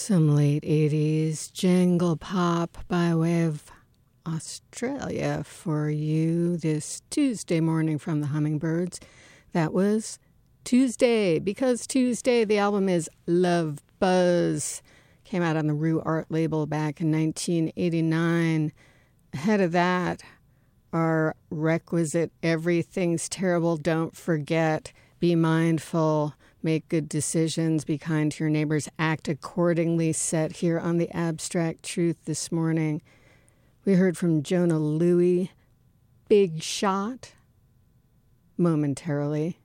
Some late 80s jingle pop by way of Australia for you this Tuesday morning from the Hummingbirds. That was Tuesday, because Tuesday, the album is Love Buzz. Came out on the Rue Art label back in 1989. Ahead of that, our requisite Everything's Terrible, Don't Forget, Be Mindful, Make Good Decisions, Be Kind to Your Neighbors, Act Accordingly, set here on the Abstract Truth this morning. We heard from Jona Lewie, Big Shot, momentarily.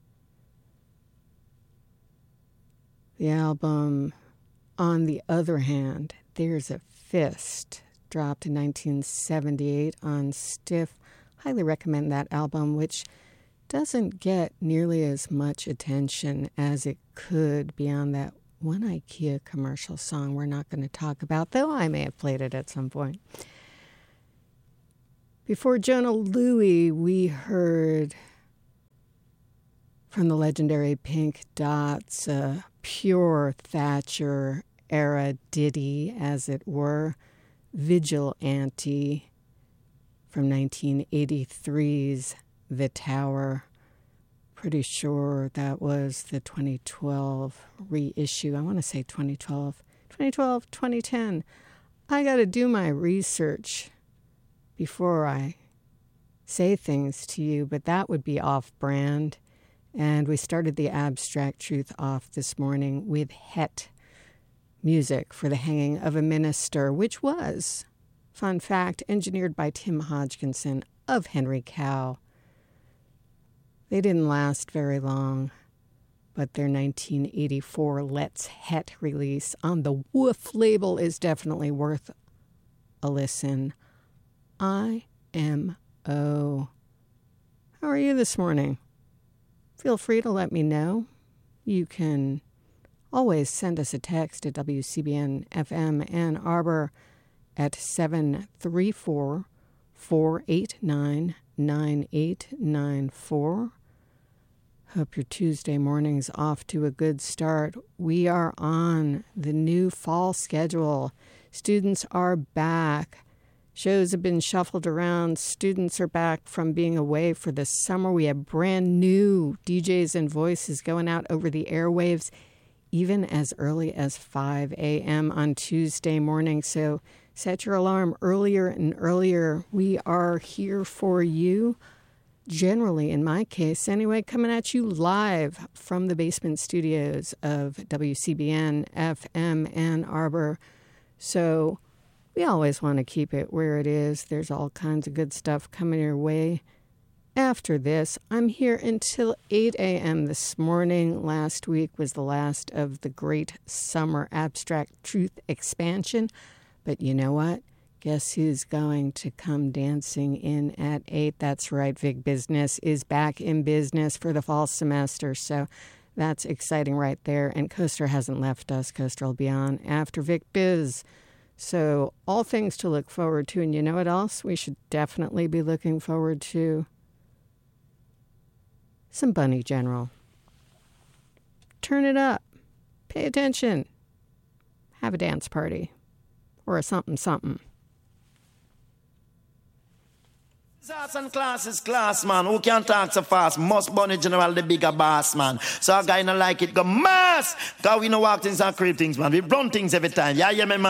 The album, On the Other Hand, There's a Fist, dropped in 1978 on Stiff. Highly recommend that album, which doesn't get nearly as much attention as it could beyond that one IKEA commercial song we're not going to talk about, though I may have played it at some point. Before Jona Lewie, we heard from the legendary Pink Dots, a pure Thatcher era ditty, as it were, Vigilante from 1983's The Tower. Pretty sure that was the 2012 reissue. I want to say 2012, 2010. I got to do my research before I say things to you, but that would be off-brand. And we started the Abstract Truth off this morning with Het, music for the hanging of a minister, which was, fun fact, engineered by Tim Hodgkinson of Henry Cow. They didn't last very long, but their 1984 Let's Het release on the Woof label is definitely worth a listen. IMO. How are you this morning? Feel free to let me know. You can always send us a text at WCBN FM Ann Arbor at 734-489-9894. Hope your Tuesday morning's off to a good start. We are on the new fall schedule. Students are back. Shows have been shuffled around. Students are back from being away for the summer. We have brand new DJs and voices going out over the airwaves, even as early as 5 a.m. on Tuesday morning. So set your alarm earlier and earlier. We are here for you. Generally, in my case, anyway, coming at you live from the basement studios of WCBN FM Ann Arbor. So we always want to keep it where it is. There's all kinds of good stuff coming your way. After this, I'm here until 8 a.m. this morning. Last week was the last of the great summer Abstract Truth expansion. But you know what? Guess who's going to come dancing in at 8? That's right, Vic Business is back in business for the fall semester. So that's exciting right there. And Coaster hasn't left us. Coaster will be on after Vic Biz. So all things to look forward to. And you know what else we should definitely be looking forward to? Some Bunny General. Turn it up. Pay attention. Have a dance party. Or a something. Arts and classes, class, man. Who can talk so fast? Must Bunny General, the bigger boss, man. So a guy not like it, go mass. Cause we no walk things and creep things, man. We run things every time. Yeah, man.